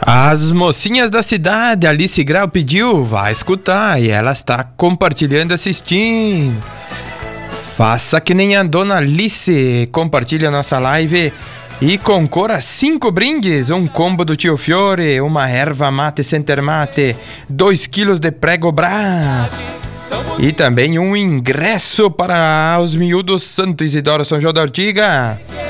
As mocinhas da cidade, Alice Grau pediu, vai escutar, e ela está compartilhando, assistindo. Faça que nem a dona Alice, compartilha a nossa live e concorra a 5 brindes, um combo do Tio Fiore, uma erva mate Center Mate, 2 quilos de prego Brás e também um ingresso para os miúdos Santo Isidoro São João da Ortiga.